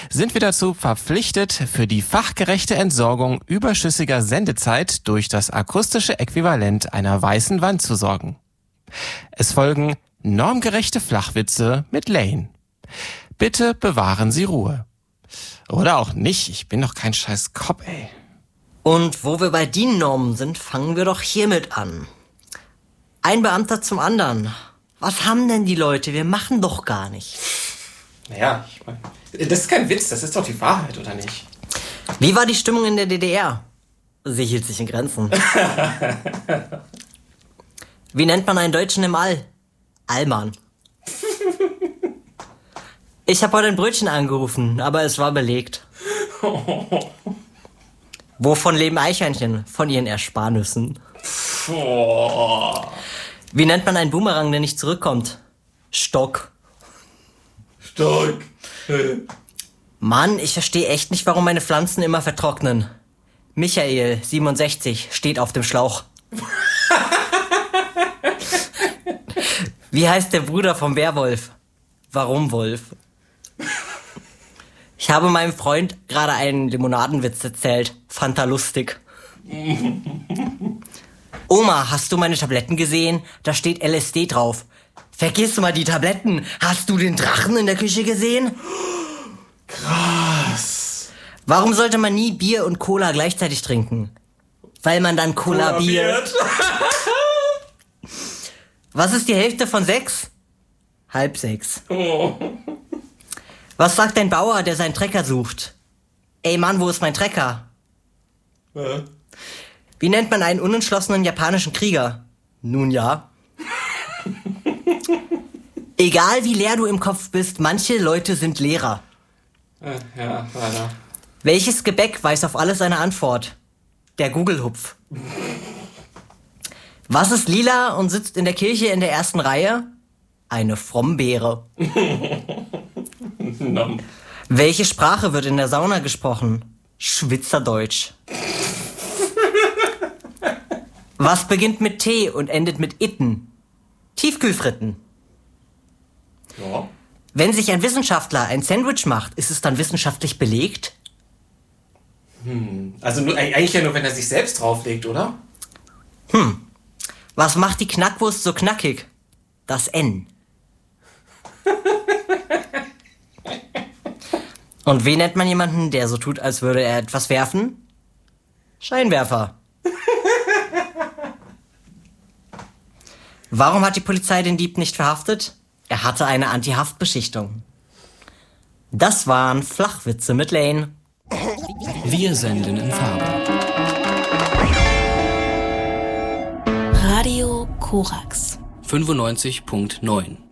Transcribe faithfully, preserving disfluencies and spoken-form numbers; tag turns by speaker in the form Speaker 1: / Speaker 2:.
Speaker 1: sind wir dazu verpflichtet, für die fachgerechte Entsorgung überschüssiger Sendezeit durch das akustische Äquivalent einer weißen Wand zu sorgen. Es folgen normgerechte Flachwitze mit Lane. Bitte bewahren Sie Ruhe. Oder auch nicht, ich bin doch kein scheiß Cop, ey.
Speaker 2: Und wo wir bei den Normen sind, fangen wir doch hiermit an. Ein Beamter zum anderen. Was haben denn die Leute? Wir machen doch gar nicht.
Speaker 1: Naja, ich mein, das ist kein Witz, das ist doch die Wahrheit, oder nicht?
Speaker 2: Wie war die Stimmung in der D D R? Sie hielt sich in Grenzen. Wie nennt man einen Deutschen im All? Allmann. Ich habe heute ein Brötchen angerufen, aber es war belegt. Wovon leben Eichhörnchen? Von ihren Ersparnüssen.
Speaker 1: Oh.
Speaker 2: Wie nennt man einen Boomerang, der nicht zurückkommt? Stock.
Speaker 1: Stock.
Speaker 2: Mann, ich verstehe echt nicht, warum meine Pflanzen immer vertrocknen. Michael, siebenundsechzig, steht auf dem Schlauch. Wie heißt der Bruder vom Werwolf? Warum Wolf? Ich habe meinem Freund gerade einen Limonadenwitz erzählt. Fand er lustig. Oma, hast du meine Tabletten gesehen? Da steht L S D drauf. Vergiss mal die Tabletten. Hast du den Drachen in der Küche gesehen?
Speaker 1: Krass.
Speaker 2: Warum sollte man nie Bier und Cola gleichzeitig trinken? Weil man dann kollabiert. Was ist die Hälfte von sechs? Halb sechs.
Speaker 1: Oh.
Speaker 2: Was sagt ein Bauer, der seinen Trecker sucht? Ey Mann, wo ist mein Trecker?
Speaker 1: Äh.
Speaker 2: Wie nennt man einen unentschlossenen japanischen Krieger? Nun ja. Egal wie leer du im Kopf bist, manche Leute sind Lehrer.
Speaker 1: Äh, ja, weiter.
Speaker 2: Welches Gebäck weiß auf alles eine Antwort? Der Gugelhupf. Was ist lila und sitzt in der Kirche in der ersten Reihe? Eine Frommbeere.
Speaker 1: No.
Speaker 2: Welche Sprache wird in der Sauna gesprochen? Schwitzerdeutsch. Was beginnt mit T und endet mit itten? Tiefkühlfritten.
Speaker 1: Ja.
Speaker 2: Wenn sich ein Wissenschaftler ein Sandwich macht, ist es dann wissenschaftlich belegt?
Speaker 1: Hm. Also nur, eigentlich ja nur, wenn er sich selbst drauflegt, oder?
Speaker 2: Hm. Was macht die Knackwurst so knackig? Das N. Und wie nennt man jemanden, der so tut, als würde er etwas werfen? Scheinwerfer. Warum hat die Polizei den Dieb nicht verhaftet? Er hatte eine Anti-Haftbeschichtung. Das waren Flachwitze mit Lane.
Speaker 3: Wir senden in Farbe.
Speaker 4: Radio Korax
Speaker 3: fünfundneunzig Komma neun